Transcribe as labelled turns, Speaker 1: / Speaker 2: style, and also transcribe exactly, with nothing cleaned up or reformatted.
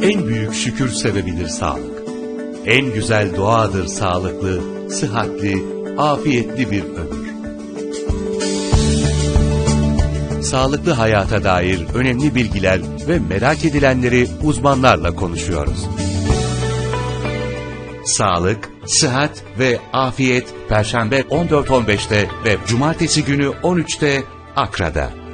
Speaker 1: En büyük şükür sebebidir sağlık. En güzel duadır sağlıklı, sıhhatli, afiyetli bir ömür. Sağlıklı hayata dair önemli bilgiler ve merak edilenleri uzmanlarla konuşuyoruz. Sağlık, sıhhat ve afiyet Perşembe on dört on beşte ve Cumartesi günü on üçte Akra'da.